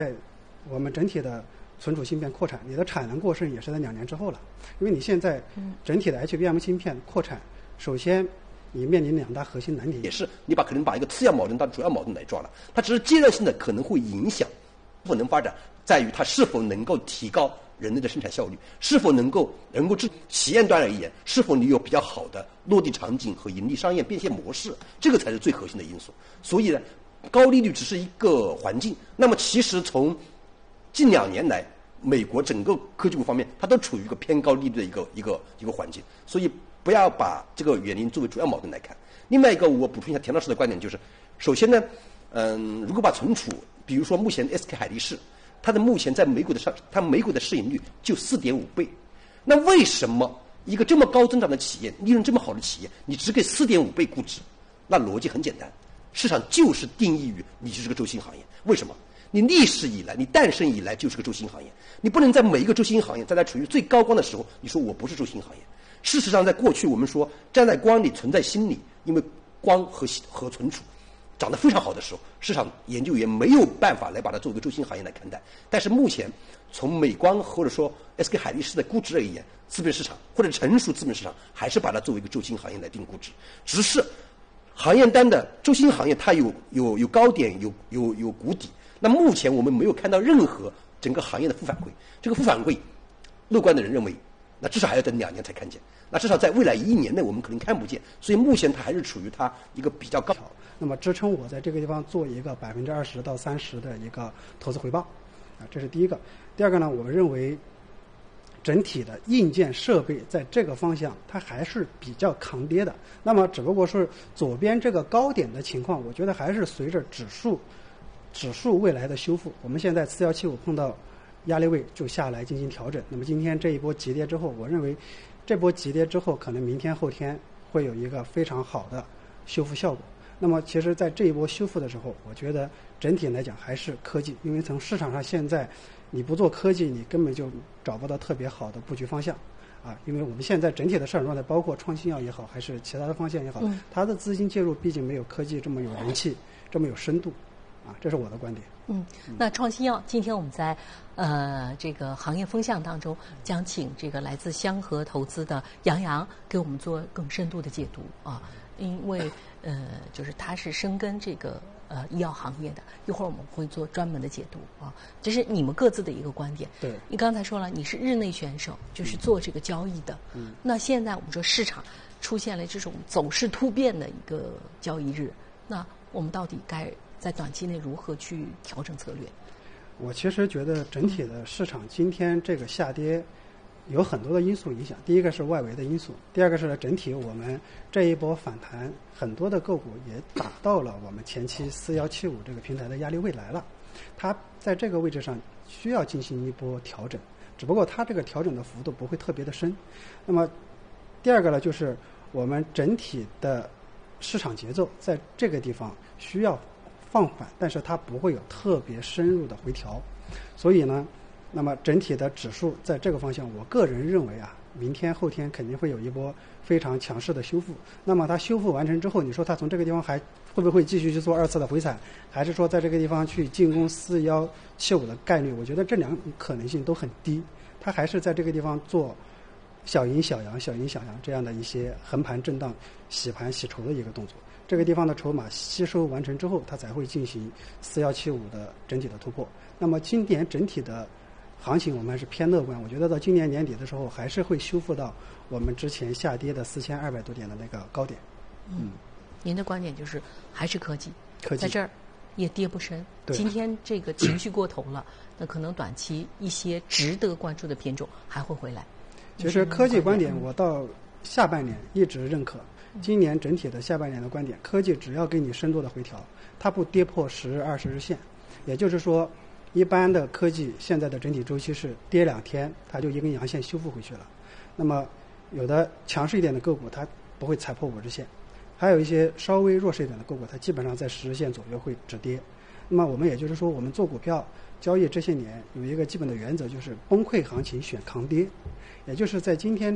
我们整体的存储芯片扩产，你的产能过剩也是在2年之后了，因为你现在整体的 HBM 芯片扩产，首先你面临2大核心难题， 也是你可能把一个次要矛盾当主要矛盾来抓了，它只是阶段性的可能会影响不能发展，在于它是否能够提高人类的生产效率，是否能够企业端而言，是否你有比较好的落地场景和盈利商业变现模式，这个才是最核心的因素。所以呢，高利率只是一个环境。那么其实从近2年来，美国整个科技股方面，它都处于一个偏高利率的一个环境。所以不要把这个原因作为主要矛盾来看。另外一个，我补充一下田老师的观点，就是首先呢，如果把存储，比如说目前 SK 海力士。它的目前在美股的市盈率就4.5倍，那为什么一个这么高增长的企业，利润这么好的企业，你只给4.5倍估值？那逻辑很简单，市场就是定义于你就是个周期性行业。为什么？你历史以来，你诞生以来就是个周期性行业，你不能在每一个周期性行业，在它处于最高光的时候，你说我不是周期性行业。事实上，在过去我们说站在光里存在心理，因为光和存储涨得非常好的时候，市场研究员没有办法来把它作为一个周期性行业来看待。但是目前从美光或者说 SK 海力士的估值而言，资本市场或者成熟资本市场还是把它作为一个周期性行业来定估值。只是行业单的周期性行业它有高点有谷底，那目前我们没有看到任何整个行业的负反馈。这个负反馈，乐观的人认为，那至少还要等2年才看见。那至少在未来1年内我们可能看不见，所以目前它还是处于它一个比较高， 那么支撑我在这个地方做一个20%到30%的一个投资回报，这是第一个。第二个呢，我们认为整体的硬件设备在这个方向它还是比较抗跌的。那么只不过是左边这个高点的情况，我觉得还是随着指数未来的修复，我们现在4175碰到压力位就下来进行调整。那么今天这一波急跌之后，我认为这波急跌之后，可能明天后天会有一个非常好的修复效果。那么其实在这一波修复的时候，我觉得整体来讲还是科技，因为从市场上现在你不做科技，你根本就找不到特别好的布局方向因为我们现在整体的市场状态，包括创新药也好，还是其他的方向也好，它的资金介入毕竟没有科技这么有人气，这么有深度这是我的观点。 那创新药，今天我们在这个行业风向当中，将请这个来自香河投资的杨洋给我们做更深度的解读因为就是他是深耕这个医药行业的，一会儿我们会做专门的解读这是你们各自的一个观点。 对， 你刚才说了你是日内选手，就是做这个交易的。那现在我们说市场出现了这种走势突变的一个交易日，那我们到底该在短期内如何去调整策略？ 我其实觉得整体的市场今天这个下跌有很多的因素影响。第一个是外围的因素，第二个是整体我们这一波反弹，很多的个股也打到了我们前期4175这个平台的压力位来了，它在这个位置上需要进行一波调整，只不过它这个调整的幅度不会特别的深。那么第二个呢，就是我们整体的市场节奏在这个地方需要放缓，但是它不会有特别深入的回调。所以呢，那么整体的指数在这个方向，我个人认为明天后天肯定会有一波非常强势的修复。那么它修复完成之后，你说它从这个地方还会不会继续去做2次的回踩，还是说在这个地方去进攻4175的概率，我觉得这2种可能性都很低。它还是在这个地方做小阴小阳小阴小阳这样的一些横盘震荡洗盘洗筹的一个动作。这个地方的筹码吸收完成之后，它才会进行4175的整体的突破。那么今年整体的行情我们还是偏乐观，我觉得到今年年底的时候还是会修复到我们之前下跌的4200多点的那个高点。 您的观点就是还是科技在这儿也跌不深。今天这个情绪过头了，那可能短期一些值得关注的品种还会回来。 其实科技观点我到下半年一直认可，今年整体的下半年的观点，科技只要给你深度的回调，它不跌破10日、20日线，也就是说一般的科技现在的整体周期是跌2天它就一根阳线修复回去了。那么有的强势一点的个股它不会踩破5日线，还有一些稍微弱势一点的个股它基本上在10日线左右会止跌。那么我们也就是说，我们做股票交易这些年有一个基本的原则，就是崩溃行情选抗跌，也就是在今天